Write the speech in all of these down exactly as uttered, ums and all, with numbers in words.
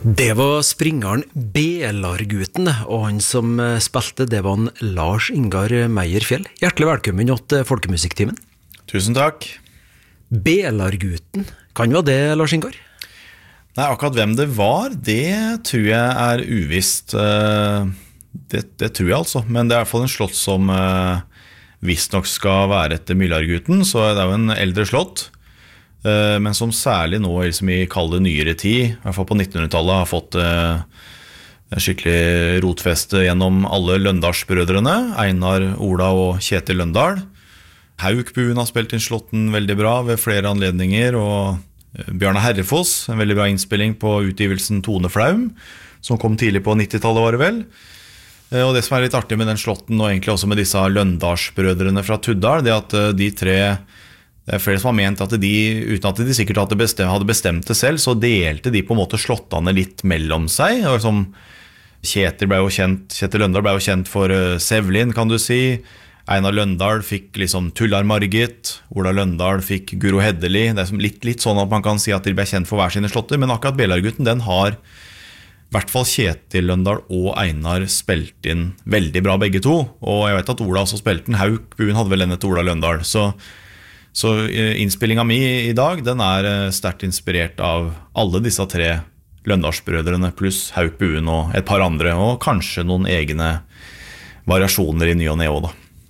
Det var springeren Belargutten, og han som spilte, det var en Lars Ingar Meierfjell. Hjertelig velkommen til Folkemusikktimen. Tusen takk. Belargutten, kan det være det, Lars Ingar? Nei, akkurat hvem det var, det tror jeg er uvisst. Det, det tror jeg altså, men det er i hvert fall en slott som visst nok skal være etter Myllargutten, så det er jo en eldre slott. Men som særlig nå liksom i kalde nyere tid, i hvert fall på nittenhundretallet, har fått eh, skikkelig rotfeste gjennom alle Løndarsbrødrene, Einar, Ola og Kjetil Løndal. Haukbuen har spilt inn slotten veldig bra ved flere anledninger, og Bjarne Herrefoss, en veldig bra innspilling på utgivelsen Tone Flaum, som kom tidlig på nittitallet var det vel. Og det som er litt artig med den slotten, og egentlig også med disse Løndarsbrødrene fra Tuddal, det er at de tre Det er flere som har ment at de, uten at de sikkert hadde bestemt, hadde bestemt det selv, så delte de på en måte slottene litt mellom seg. Og som Kjetil ble jo kjent, Kjetil Løndal ble jo kjent for uh, Sevlin, kan du si. Einar Løndal fikk liksom Tullar Margit, Ola Løndal fikk Guro Heddeli. Det er litt, litt sånn at man kan si at de ble kjent for hver sine slotter, men akkurat Belargutten, den har i hvert fall Kjetil Løndal og Einar spilt inn veldig bra begge to. Og jeg vet at Ola også spilte den. Haukbuen hadde vel denne til Ola Løndal, så Så innspillingen min i dag, den er sterkt inspirert av alle disse tre Løndarsbrødrene, pluss Haukbuen og et par andre, og kanskje noen egne variasjoner i ny og ne også da.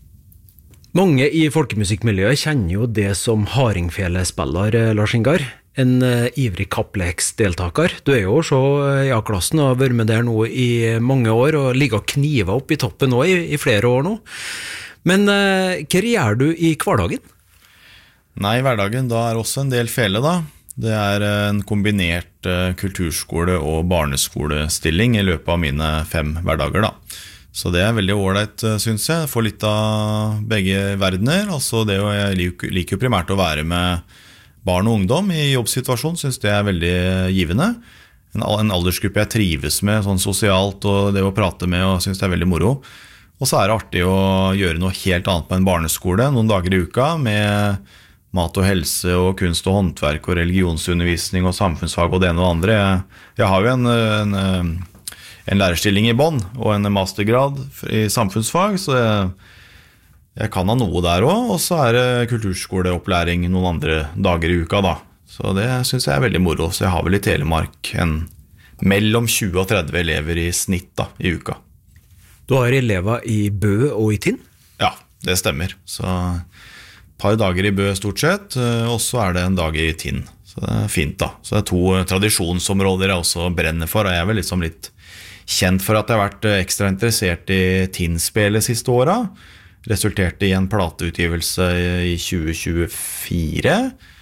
Mange i folkemusikkmiljøet kjenner jo det som Hardingfjellet-spiller, Lars Ingar, en uh, ivrig kappleks-deltaker. Du er jo så i A-klassen og har vært med der nå i mange år, og ligger og kniver opp i toppen nå i, i flere år nå. Men uh, hva gjør du i hverdagen? Nei, i hverdagen, da er også en del fele da. Det er en kombinert uh, kulturskole- og barneskolestilling i løpet av mine fem hverdager da. Så det er veldig ålreit, uh, synes jeg. Får litt av begge verdener. Altså det, jeg liker, liker jo primært å være med barn og ungdom i jobbsituasjon, synes det er veldig givende. En, en aldersgruppe jeg trives med, sånn sosialt, og det å prate med, og synes det er veldig moro. Og så er det artig å gjøre noe helt annet på en barneskole, noen dager i uka, med mat og helse og kunst og håndverk og religionsundervisning og samfunnsfag og det ene og andre. Jeg, jeg har jo en, en, en lærerstilling i Bonn og en mastergrad i samfunnsfag, så jeg, jeg kan ha noe der også, og så er det kulturskoleopplæring noen andre dager i uka da. Så det synes jeg er veldig moro, så jeg har vel i Telemark en mellom tjue og tretti elever i snitt da, i uka. Du har elever i Bø og i Tinn? Ja, det stemmer. Så par dager i Bø stort sett, og så er det en dag i Tinn. Så det er fint da. Så det er to tradisjonsområder jeg også brenner for, og jeg er vel liksom litt kjent for at jeg har vært ekstra interessert i Tinn-spelet siste året. Resulterte i en plateutgivelse i tjue tjuefire.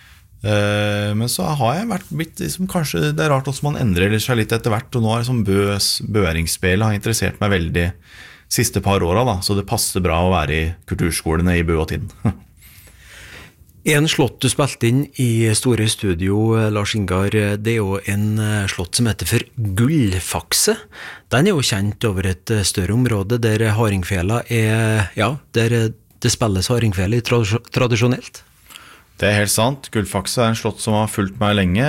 Men så har jeg vært blitt, liksom, kanskje det er rart også man endrer seg litt etter hvert, og nå er liksom Bøs bøeringsspelet har interessert meg veldig siste par årene da, så det passer bra å være i kulturskolene i Bø og Tinn. En slott du spilte inn i Store Studio, Lars Ingar, det er jo en slott som heter for Gullfakse. Den er jo kjent over et større område der Hardingfjella er, ja, der det spilles Hardingfjella tradisjonelt. Det er helt sant. Gullfakse er en slott som har fulgt meg lenge.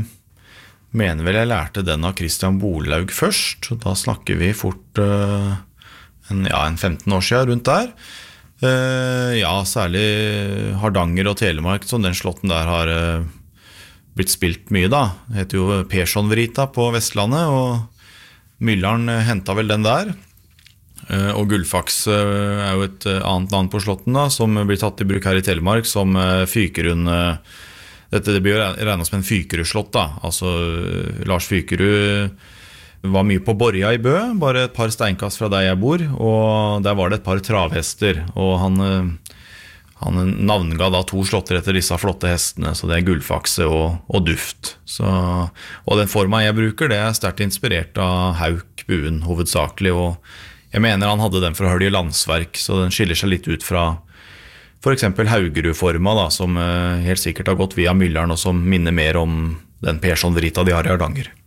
Mener vel jeg lærte den av Christian Bolaug først. Da snakker vi fort uh, en, ja, en femten år siden rundt der. Uh, ja, særlig Hardanger og Telemark, som den slotten der har uh, blitt spilt mye da. Det heter jo Persson-vrita på Vestlandet, og Myllaren uh, hentet vel den der. Uh, og Gullfaks uh, er jo et uh, annet navn på slotten da, som blir tatt i bruk her i Telemark, som uh, Fykerund. Uh, dette det blir regnet som en Fykerud-slott da. Altså uh, Lars Fykerud var mye på Borja i Bø, bare et par steinkast fra der jeg bor, og der var det et par travhester, og han, han navnga da to slotter etter disse flotte hestene, så det er Gullfakse og, og Duft. Så, og den formen jeg bruker, det er sterkt inspirert av Haukbuen hovedsakelig, og jeg mener han hadde den fra Hølje Landsverk, så den skiller seg litt ut fra for eksempel Haugerud-forma da, som helt sikkert har gått via Myllaren, og som minner mer om den Persson-vrita de har i Hardanger.